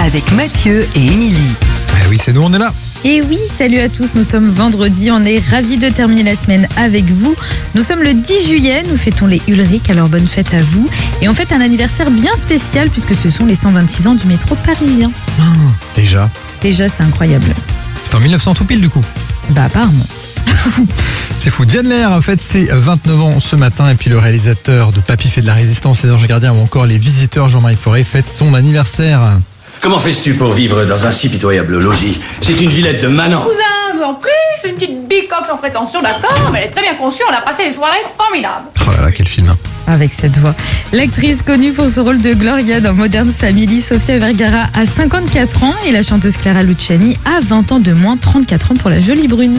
avec Mathieu et Émilie. Oui, c'est nous, on est là. Et oui, salut à tous, nous sommes vendredi, on est ravis de terminer la semaine avec vous. Nous sommes le 10 juillet, nous fêtons les Ulric, alors bonne fête à vous. Et on fête un anniversaire bien spécial puisque ce sont les 126 ans du métro parisien. Déjà. Déjà, c'est incroyable. C'est en 1900 tout pile du coup. Bah apparemment. C'est fou. Diane Lair fête ses 29 ans ce matin et puis le réalisateur de Papy fait de la résistance, Les Anges Gardiens ou encore Les Visiteurs, Jean-Marie Poiret fête son anniversaire. Comment fais-tu pour vivre dans un si pitoyable logis? C'est une villette de manants. Cousin, je vous en prie, c'est une petite bicoque sans prétention, d'accord, mais elle est très bien conçue, on a passé des soirées formidables. Oh là là, quel film. Avec cette voix. L'actrice connue pour son rôle de Gloria dans Modern Family, Sofia Vergara, a 54 ans et la chanteuse Clara Luciani a 20 ans de moins, 34 ans pour la jolie brune.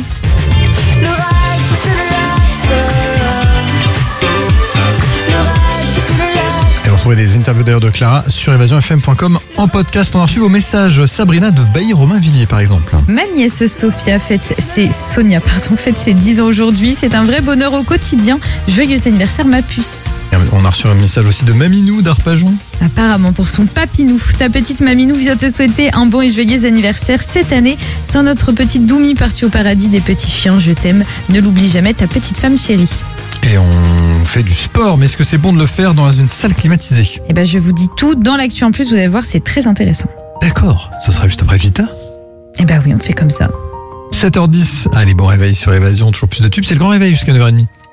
Et vous retrouvez des interviews d'ailleurs de Clara sur évasionfm.com en podcast. On a reçu vos messages. Sabrina de Bailly-Romainvilliers par exemple. Ma nièce Sonia fête ses 10 ans aujourd'hui. C'est un vrai bonheur au quotidien. Joyeux anniversaire ma puce. Et on a reçu un message aussi de Maminou d'Arpajon. Apparemment pour son papinou. Ta petite Maminou vient te souhaiter un bon et joyeux anniversaire cette année. Sans notre petite Doumi partie au paradis des petits chiens, je t'aime. Ne l'oublie jamais, ta petite femme chérie. Et on fait du sport, mais est-ce que c'est bon de le faire dans une salle climatisée? Eh ben je vous dis tout dans l'actu en plus, vous allez voir, c'est très intéressant. D'accord, ce sera juste après Vita. Eh ben oui, on fait comme ça. 7h10, allez, bon réveil sur Évasion, toujours plus de tubes, c'est le grand réveil jusqu'à 9h30.